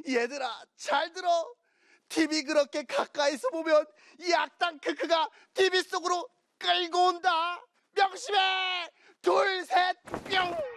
얘들아 잘 들어. TV 그렇게 가까이서 보면 이 악당 크크가 TV 속으로 끌고 온다. 명심해. 둘, 셋, 뿅.